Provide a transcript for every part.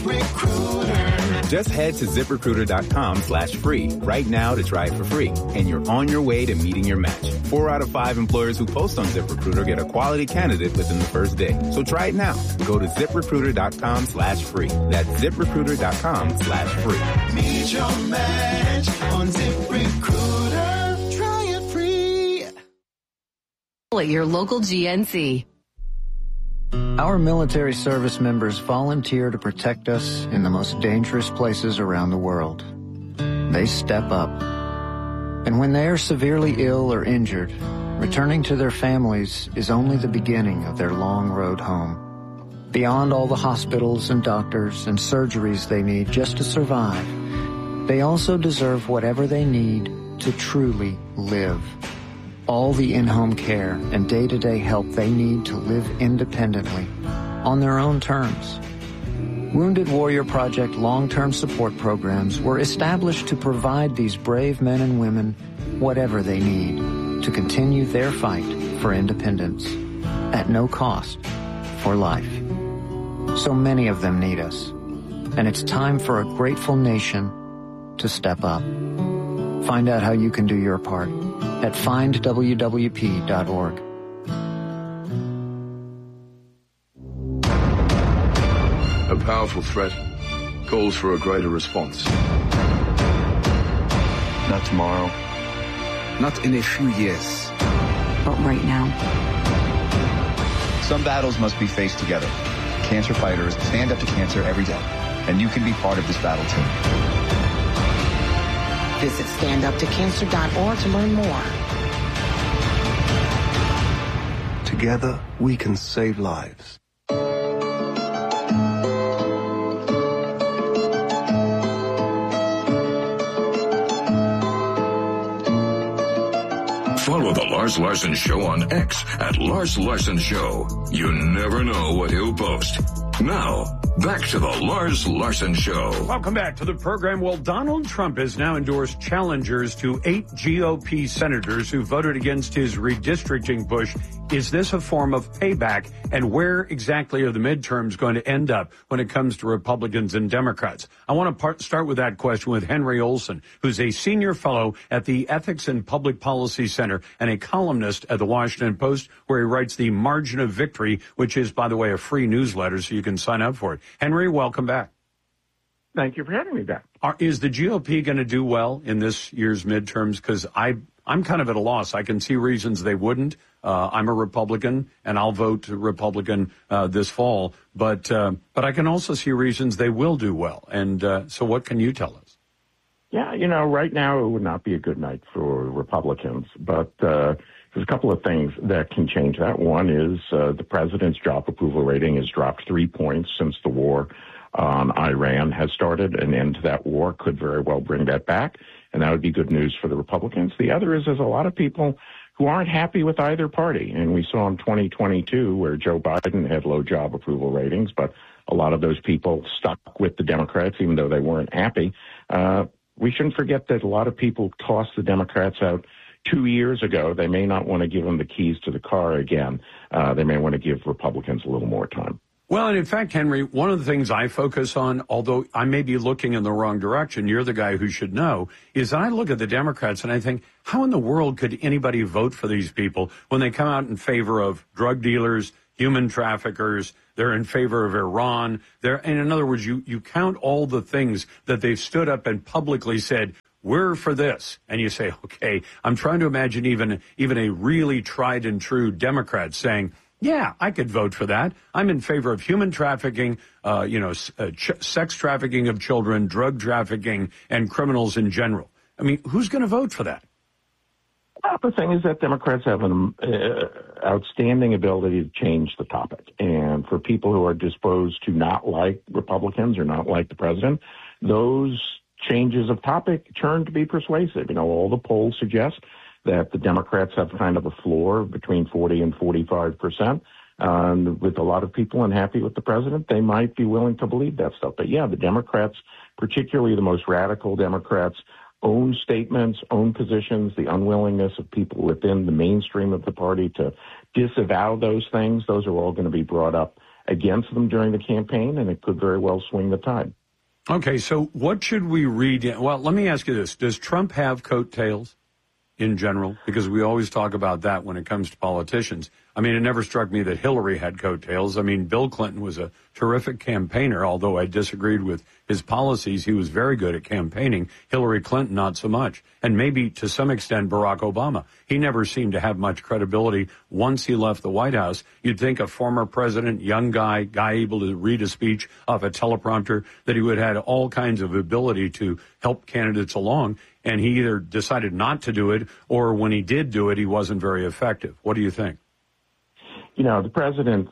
ZipRecruiter. Just head to ZipRecruiter.com/free right now to try it for free. And you're on your way to meeting your match. 4 out of 5 employers who post on ZipRecruiter get a quality candidate within the first day. So try it now. Go to ZipRecruiter.com/free. That's ZipRecruiter.com/free. Meet your match on ZipRecruiter. Try it free. At your local GNC. Our military service members volunteer to protect us in the most dangerous places around the world. They step up. And when they are severely ill or injured, returning to their families is only the beginning of their long road home. Beyond all the hospitals and doctors and surgeries they need just to survive, they also deserve whatever they need to truly live. All the in-home care and day-to-day help they need to live independently, on their own terms. Wounded Warrior Project long-term support programs were established to provide these brave men and women whatever they need to continue their fight for independence, at no cost, for life. So many of them need us, and it's time for a grateful nation to step up. Find out how you can do your part at findwwp.org. A powerful threat calls for a greater response. Not tomorrow. Not in a few years. But right now. Some battles must be faced together. Cancer fighters stand up to cancer every day, and you can be part of this battle too. Visit standuptocancer.org to learn more. Together, we can save lives. Follow The Lars Larson Show on X at Lars Larson Show. You never know what he'll post. Now, back to The Lars Larson Show. Welcome back to the program. Well, Donald Trump has now endorsed challengers to 8 GOP senators who voted against his redistricting push. Is this a form of payback? And where exactly are the midterms going to end up when it comes to Republicans and Democrats? I want to start with that question with Henry Olsen, who's a senior fellow at the Ethics and Public Policy Center and a columnist at the Washington Post, where he writes the Margin of Victory, which is, by the way, a free newsletter, so you can sign up for it. Henry, welcome back. Thank you for having me back. Is the GOP going to do well in this year's midterms? Because I'm kind of at a loss. I can see reasons they wouldn't. I'm a Republican, and I'll vote Republican this fall. But I can also see reasons they will do well. And so what can you tell us? Yeah, right now it would not be a good night for Republicans. But there's a couple of things that can change that. One is the president's job approval rating has dropped 3 points since the war on Iran has started. An end to that war could very well bring that back, and that would be good news for the Republicans. The other is there's a lot of people who aren't happy with either party, and we saw in 2022 where Joe Biden had low job approval ratings, but a lot of those people stuck with the Democrats even though they weren't happy. We shouldn't forget that a lot of people tossed the Democrats out 2 years ago. They may not want to give them the keys to the car again. They may want to give Republicans a little more time. Well, and in fact, Henry, one of the things I focus on, although I may be looking in the wrong direction, you're the guy who should know, is I look at the Democrats and I think, how in the world could anybody vote for these people when they come out in favor of drug dealers, human traffickers, they're in favor of Iran. And in other words, you count all the things that they've stood up and publicly said, we're for this. And you say, okay, I'm trying to imagine even a really tried and true Democrat saying, yeah, I could vote for that. I'm in favor of human trafficking, sex trafficking of children, drug trafficking, and criminals in general. I mean, who's going to vote for that? Well, the thing is that Democrats have an outstanding ability to change the topic. And for people who are disposed to not like Republicans or not like the president, those changes of topic turn to be persuasive. All the polls suggest that the Democrats have kind of a floor between 40 and 45%. And with a lot of people unhappy with the president, they might be willing to believe that stuff. But yeah, the Democrats, particularly the most radical Democrats, own statements, own positions, the unwillingness of people within the mainstream of the party to disavow those things, those are all going to be brought up against them during the campaign, and it could very well swing the tide. Okay, so what should we read? Well, let me ask you this. Does Trump have coattails in general? Because we always talk about that when it comes to politicians. I mean, it never struck me that Hillary had coattails. I mean, Bill Clinton was a terrific campaigner, although I disagreed with his policies. He was very good at campaigning. Hillary Clinton, not so much. And maybe to some extent, Barack Obama. He never seemed to have much credibility once he left the White House. You'd think a former president, young guy able to read a speech off a teleprompter, that he would have had all kinds of ability to help candidates along. And he either decided not to do it, or when he did do it, he wasn't very effective. What do you think? You know, the president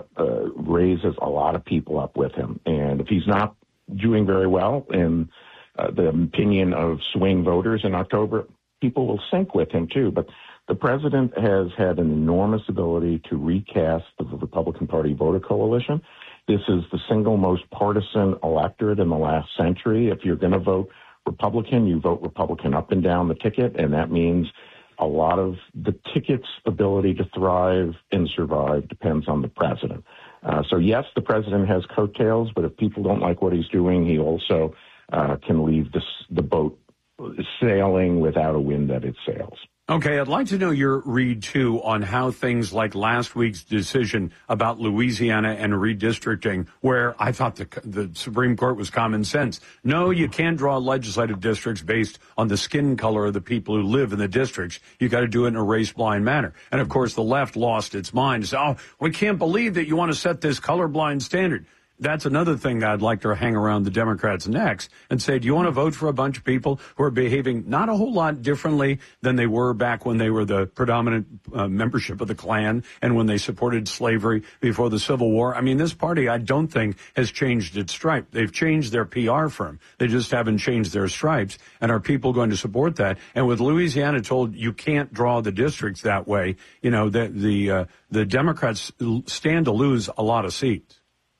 raises a lot of people up with him. And if he's not doing very well in the opinion of swing voters in October, people will sink with him, too. But the president has had an enormous ability to recast the Republican Party voter coalition. This is the single most partisan electorate in the last century. If you're going to vote Republican, you vote Republican up and down the ticket, and that means a lot of the ticket's ability to thrive and survive depends on the president. So, yes, the president has coattails, but if people don't like what he's doing, he also can leave the boat sailing without a wind at its sails. Okay, I'd like to know your read, too, on how things like last week's decision about Louisiana and redistricting, where I thought the Supreme Court was common sense. No, you can't draw legislative districts based on the skin color of the people who live in the districts. You got to do it in a race-blind manner. And, of course, the left lost its mind. Said, oh, we can't believe that you want to set this colorblind standard. That's another thing I'd like to hang around the Democrats' necks and say, do you want to vote for a bunch of people who are behaving not a whole lot differently than they were back when they were the predominant membership of the Klan and when they supported slavery before the Civil War? I mean, this party, I don't think, has changed its stripe. They've changed their PR firm. They just haven't changed their stripes. And are people going to support that? And with Louisiana told you can't draw the districts that way, you know, the Democrats stand to lose a lot of seats.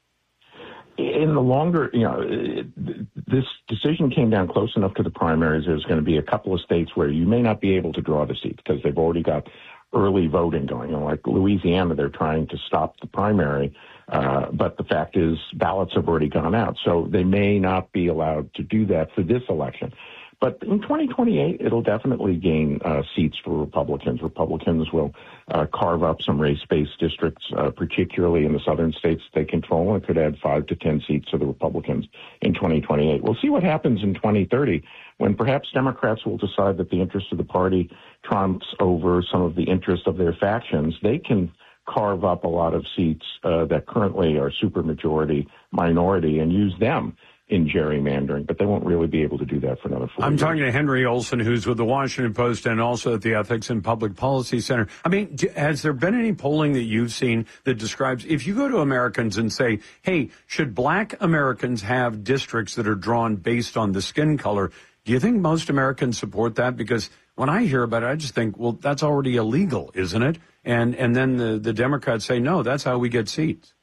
In the longer, you know, this decision came down close enough to the primaries. There's going to be a couple of states where you may not be able to draw the seats because they've already got early voting going. You know, like Louisiana, they're trying to stop the primary, but the fact is ballots have already gone out. So they may not be allowed to do that for this election. But in 2028, it'll definitely gain seats for Republicans. Republicans will carve up some race-based districts, particularly in the southern states they control, and could add 5 to 10 seats to the Republicans in 2028. We'll see what happens in 2030 when perhaps Democrats will decide that the interest of the party trumps over some of the interest of their factions. They can carve up a lot of seats that currently are supermajority minority and use them in gerrymandering, but they won't really be able to do that for another 4 years. I'm talking to Henry Olsen, who's with the Washington Post and also at the Ethics and Public Policy Center. I mean, has there been any polling that you've seen that describes, if you go to Americans and say, hey, should black Americans have districts that are drawn based on the skin color, do you think most Americans support that? Because when I hear about it, I just think, well, that's already illegal, isn't it? And then the Democrats say, no, that's how we get seats.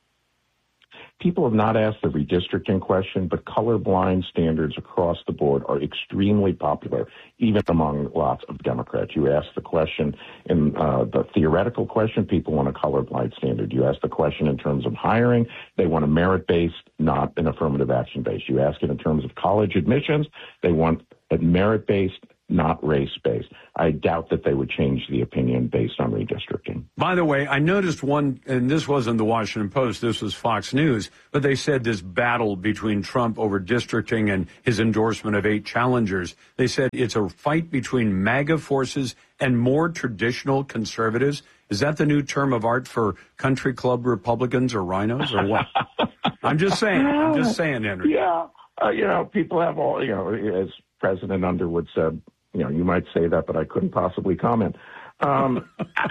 People have not asked the redistricting question, but colorblind standards across the board are extremely popular, even among lots of Democrats. You ask the question in the theoretical question, people want a colorblind standard. You ask the question in terms of hiring, they want a merit-based, not an affirmative action-based. You ask it in terms of college admissions, they want a merit-based, not race-based. I doubt that they would change the opinion based on redistricting. By the way, I noticed one, and this wasn't the Washington Post, this was Fox News, but they said this battle between Trump over districting and his endorsement of 8 challengers, they said it's a fight between MAGA forces and more traditional conservatives. Is that the new term of art for country club Republicans or rhinos or what? I'm just saying, Henry. Yeah. You know, people have all, you know, as President Underwood said, you know, you might say that, but I couldn't possibly comment. I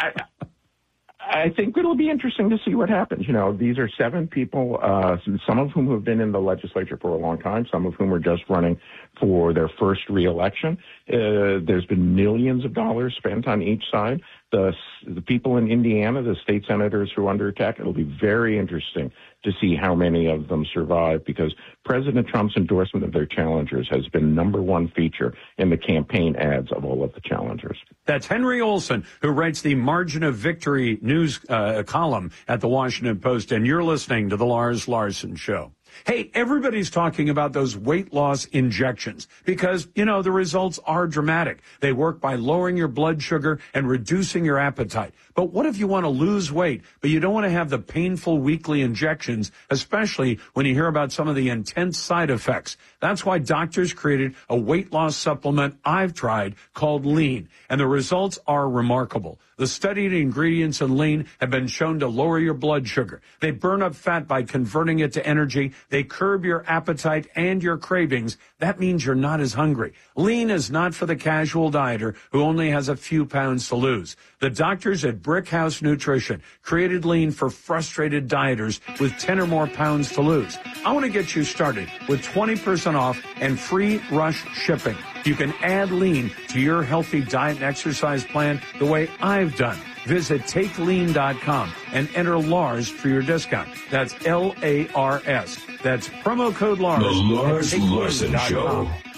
think it'll be interesting to see what happens. You know, these are 7 people, some of whom have been in the legislature for a long time, some of whom are just running for their first reelection. There's been millions of dollars spent on each side the people in Indiana, the state senators who are under attack, it'll be very interesting to see how many of them survive, because President Trump's endorsement of their challengers has been number one feature in the campaign ads of all of the challengers. That's Henry Olsen, who writes the Margin of Victory news column at the Washington Post, and you're listening to The Lars Larson Show. Hey, everybody's talking about those weight loss injections because, you know, the results are dramatic. They work by lowering your blood sugar and reducing your appetite. But what if you want to lose weight, but you don't want to have the painful weekly injections, especially when you hear about some of the intense side effects? That's why doctors created a weight loss supplement I've tried called Lean, and the results are remarkable. The studied ingredients in Lean have been shown to lower your blood sugar. They burn up fat by converting it to energy. They curb your appetite and your cravings. That means you're not as hungry. Lean is not for the casual dieter who only has a few pounds to lose. The doctors at Brick House Nutrition created Lean for frustrated dieters with 10 or more pounds to lose. I want to get you started with 20% off and free rush shipping. You can add Lean to your healthy diet and exercise plan the way I've done. Visit TakeLean.com and enter Lars for your discount. That's L-A-R-S. That's promo code Lars. The Lars Larson Show.